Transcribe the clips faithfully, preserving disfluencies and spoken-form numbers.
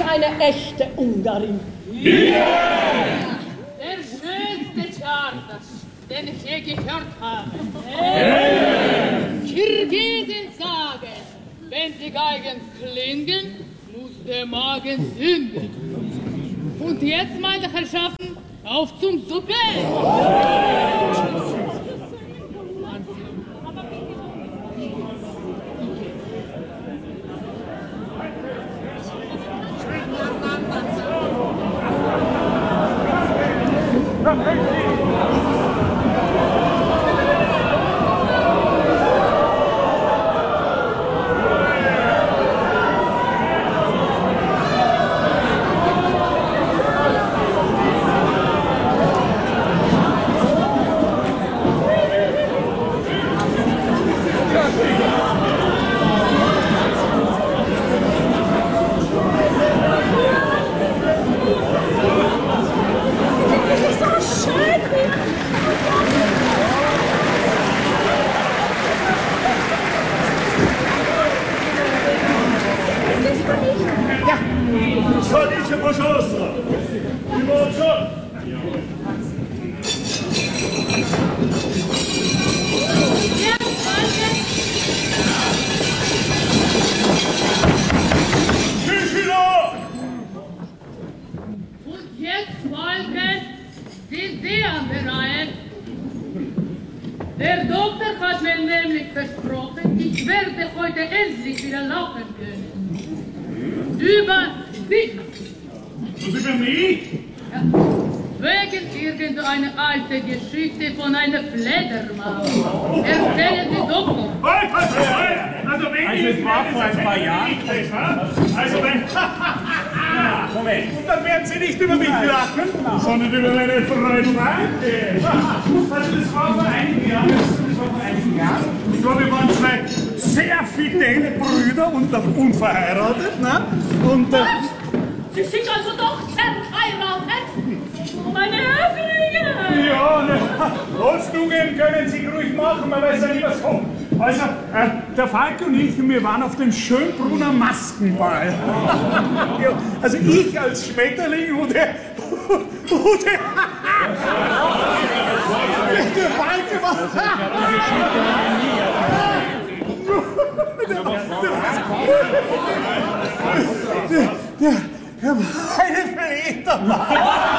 eine echte Ungarin. Yeah! Der schönste Charter, den ich je gehört habe. Yeah! Kirgisen sagen, wenn die Geigen klingen, muss der Magen sündigen. Und jetzt, meine Herrschaften, auf zum Suppe! Sondern über meine Freunde. Also das war vor einigen Jahren. Das war vor einigen Jahren. Ich glaube, wir waren zwei sehr fidele Brüder und unverheiratet. Ne? Und, äh, Sie sind also doch verheiratet? Oh, meine Höflinge! Ja, ne, Holzstungen können Sie ruhig machen, man weiß ja nicht was so. Also, äh, der Falk und ich, wir waren auf dem Schönbrunner Maskenball. Ja, also ich als Schmetterling und der... Und der... Der Falk war... Der... Der meine Fledermaus.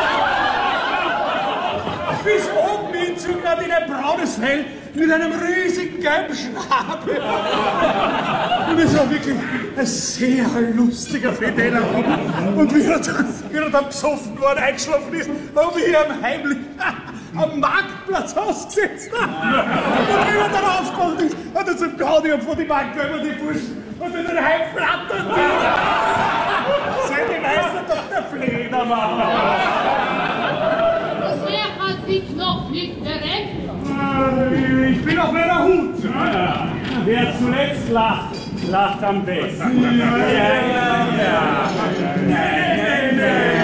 Bis oben hinzu gerade in ein braunes Fell mit einem riesigen gelben Schnabel. Und es war wirklich ein sehr lustiger Fideler. Und wie er dann, wie er dann besoffen worden eingeschlafen ist, haben wir hier am heimlich am Marktplatz ausgesetzt. Und wie er dann aufgewacht ist, hat er zum Gaudium von die Bank über die Burschen und in den Heim flattert. Seid ihr weißt doch der Fledermaus. Wer hat sich noch nicht direkt? Ich bin auf meiner Hut. Ja, ja. Wer zuletzt lacht, lacht am besten. Ja, ja, ja. Nein, nein, nein.